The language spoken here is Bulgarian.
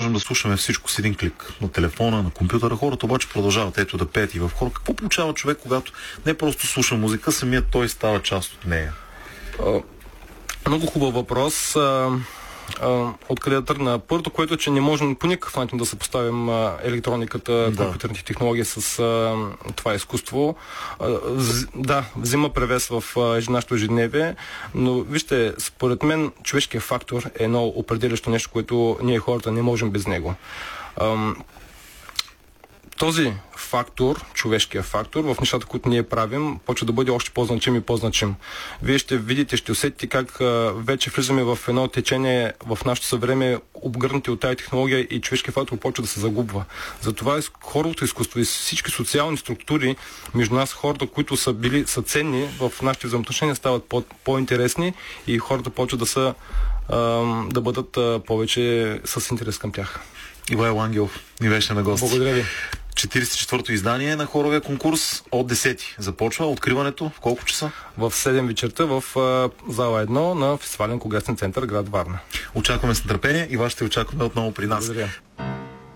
можем да слушаме всичко с един клик. На телефона, на компютъра. Хората обаче продължават ето да пеят и в хор. Какво получава човек, когато не просто слуша музика, самият той става част от нея? Много хубав въпрос. Откъде да тръгна? Първото, което е, че не можем по никакъв начин да съпоставим електрониката, компютърните технологии с това изкуство. Да, взима превес в нашето ежедневие, но вижте, според мен човешкият фактор е едно определящо нещо, което ние хората не можем без него. Този фактор, човешкия фактор, в нещата, които ние правим, почва да бъде още по-значим и по-значим. Вие ще видите, ще усетите как вече влизаме в едно течение в нашето съвремие, обгърнати от тази технология и човешкия фактор почва да се загубва. Затова хоровото изкуство и всички социални структури между нас, хората, които са ценни в нашите взаимоотношения, стават по-интересни и хората почват да бъдат повече с интерес към тях. Ивайло Ангелов ни беше на гости. Благодаря ви. 44-то издание на хоровия конкурс от 10 започва. Откриването в колко часа? В 7 вечерта в зала 1 на Фестивален конгресен център град Варна. Очакваме с нетърпение и вас ще очакваме отново при нас. Благодаря.